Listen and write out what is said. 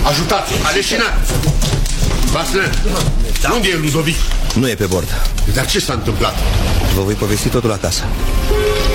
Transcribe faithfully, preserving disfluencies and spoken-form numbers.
Ajutați! Aleșina! Vaslă! Da. Unde e Ludovic? Nu e pe bord. Dar ce s-a întâmplat? Vă voi povesti totul acasă.